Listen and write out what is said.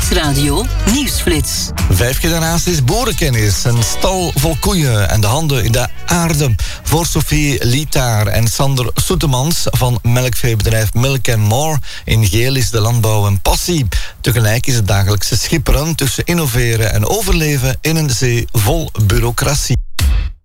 Nieuwsradio Nieuwsflits. 5 generaties boerenkennis, een stal vol koeien en de handen in de aarde. Voor Sophie Lietaar en Sander Soetemans van melkveebedrijf Milk & More. In Geel is de landbouw een passie. Tegelijk is het dagelijkse schipperen tussen innoveren en overleven in een zee vol bureaucratie.